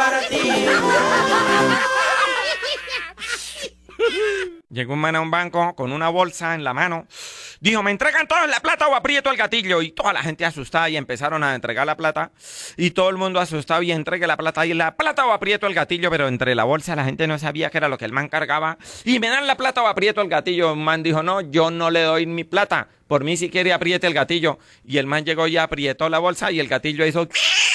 para ti. Llegó un man a un banco con una bolsa en la mano. Dijo, ¿me entregan todos la plata o aprieto el gatillo? Y toda la gente asustada y empezaron a entregar la plata. Y todo el mundo asustado y entregue la plata. Y la plata o aprieto el gatillo, pero entre la bolsa la gente no sabía qué era lo que el man cargaba. Y me dan la plata o aprieto el gatillo. Un man dijo, no, yo no le doy mi plata. Por mí si quiere apriete el gatillo. Y el man llegó y aprietó la bolsa y el gatillo hizo...